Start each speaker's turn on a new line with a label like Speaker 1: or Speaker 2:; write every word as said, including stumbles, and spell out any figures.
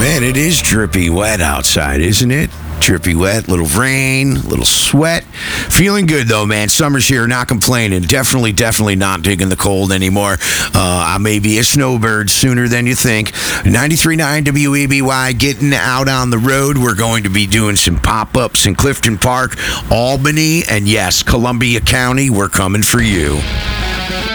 Speaker 1: Man, it is drippy wet outside, isn't it? Drippy wet, little rain, little sweat. Feeling good, though, man. Summer's here, not complaining. Definitely, definitely not digging the cold anymore. Uh, I may be a snowbird sooner than you think. ninety-three point nine W E B Y, getting out on the road. We're going to be doing some pop-ups in Clifton Park, Albany, and yes, Columbia County. We're coming for you.